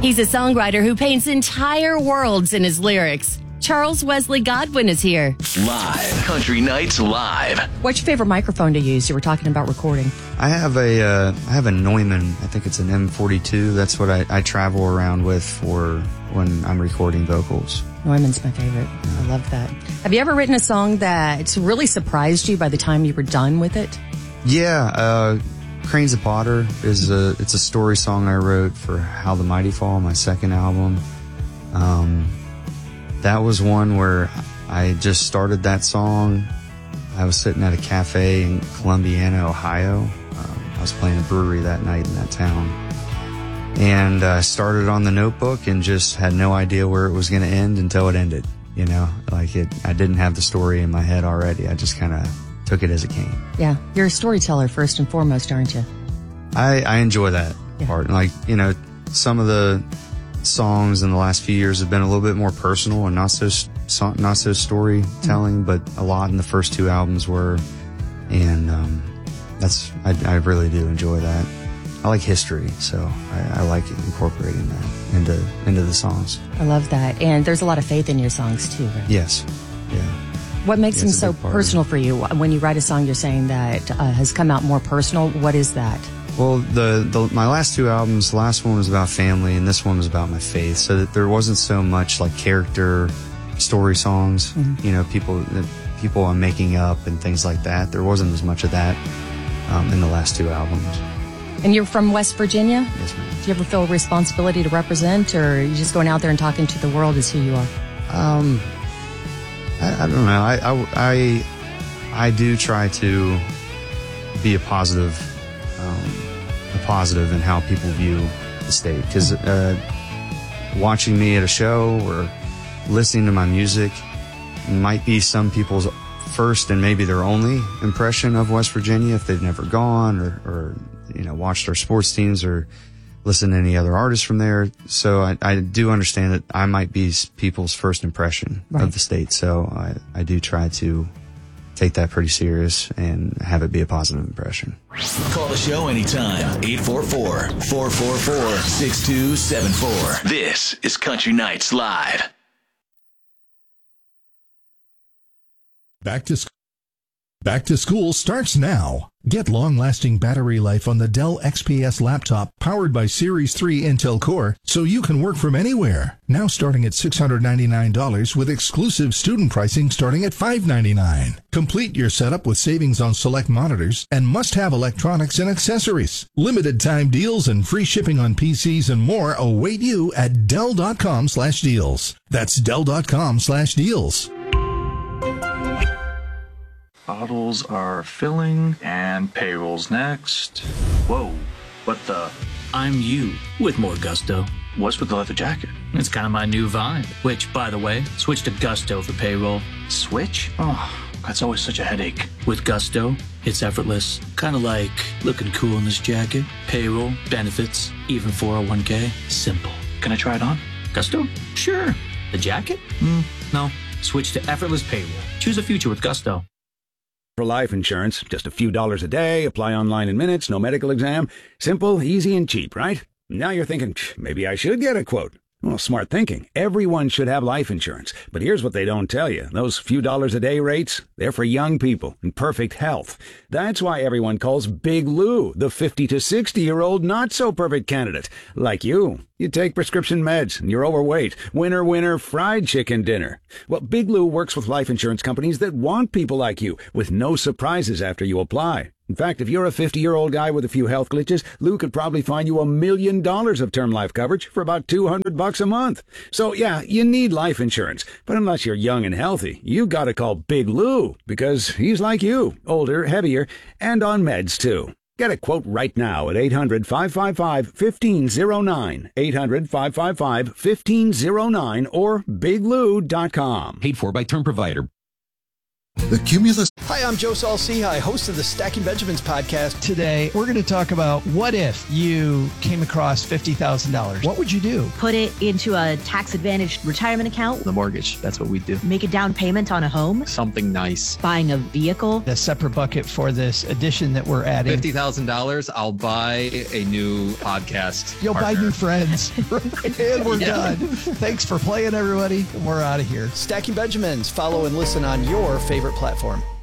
He's a songwriter who paints entire worlds in his lyrics. Charles Wesley Godwin is here. Live. Country Nights Live. What's your favorite microphone to use? You were talking about recording. I have a Neumann. I think it's an M42. That's what I travel around with for when I'm recording vocals. Neumann's my favorite. I love that. Have you ever written a song that really surprised you by the time you were done with it? Yeah, Cranes of Potter it's a story song I wrote for How the Mighty Fall, my second album. That was one where I just started that song. I was sitting at a cafe in Columbiana, Ohio. I was playing a brewery that night in that town. And I started on the notebook and just had no idea where it was going to end until it ended. You know, I didn't have the story in my head already. I just kind of took it as it came. Yeah. You're a storyteller first and foremost, aren't you? I enjoy that part. Like, you know, some of the songs in the last few years have been a little bit more personal and not so storytelling, but a lot in the first two albums were, and I really do enjoy that. I like history, so I like incorporating that into the songs. I love that, and there's a lot of faith in your songs too, right? Yes, yeah. What makes them so personal for you? When you write a song, you're saying that has come out more personal. What is that? Well, my last two albums, the last one was about family, and this one was about my faith. So that there wasn't so much like character story songs, you know, people I'm making up and things like that. There wasn't as much of that in the last two albums. And you're from West Virginia? Yes, ma'am. Do you ever feel a responsibility to represent, or are you just going out there and talking to the world as who you are? I don't know. I do try to be a positive in how people view the state, because watching me at a show or listening to my music might be some people's first and maybe their only impression of West Virginia if they've never gone or you know, watched our sports teams or listened to any other artists from there. So I do understand that I might be people's first impression of the state. So I do try to take that pretty serious and have it be a positive impression. Call the show anytime. 844-444-6274. This is Country Nights Live. Back to school starts now. Get long-lasting battery life on the Dell XPS laptop powered by Series 3 Intel Core so you can work from anywhere. Now starting at $699 with exclusive student pricing starting at $599. Complete your setup with savings on select monitors and must-have electronics and accessories. Limited time deals and free shipping on PCs and more await you at Dell.com/deals. That's Dell.com/deals. Bottles are filling, and payroll's next. Whoa, what the? I'm you with more gusto. What's with the leather jacket? It's kind of my new vibe. Which, by the way, switch to Gusto for payroll. Switch? Oh, that's always such a headache. With Gusto, it's effortless. Kind of like looking cool in this jacket. Payroll, benefits, even 401k. Simple. Can I try it on? Gusto? Sure. The jacket? No. Switch to effortless payroll. Choose a future with Gusto. For life insurance, just a few dollars a day, apply online in minutes, no medical exam. Simple, easy, and cheap, right? Now you're thinking, maybe I should get a quote. Well, smart thinking. Everyone should have life insurance. But here's what they don't tell you. Those few dollars a day rates, they're for young people in perfect health. That's why everyone calls Big Lou the 50 to 60-year-old not-so-perfect candidate. Like you. You take prescription meds, and you're overweight. Winner, winner, fried chicken dinner. Well, Big Lou works with life insurance companies that want people like you, with no surprises after you apply. In fact, if you're a 50-year-old guy with a few health glitches, Lou could probably find you $1 million of term life coverage for about $200 a month. So, yeah, you need life insurance. But unless you're young and healthy, you gotta call Big Lou, because he's like you, older, heavier, and on meds, too. Get a quote right now at 800-555-1509, 800-555-1509, or biglou.com. Paid for by term provider. The Cumulus. Hi, I'm Joe Saul-Sehy, host of the Stacking Benjamins podcast. Today, we're going to talk about what if you came across $50,000? What would you do? Put it into a tax-advantaged retirement account. The mortgage. That's what we'd do. Make a down payment on a home. Something nice. Buying a vehicle. A separate bucket for this addition that we're adding. $50,000, I'll buy a new podcast. You'll partner. buy new friends. And we're done. Thanks for playing, everybody. We're out of here. Stacking Benjamins. Follow and listen on your favorite platform.